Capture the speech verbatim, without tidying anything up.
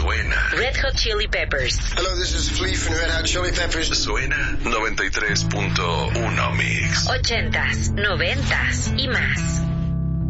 Suena Red Hot Chili Peppers. Hello, this is Flea from Red Hot Chili Peppers. Suena noventa y tres punto uno Mix. Ochentas, noventas y más.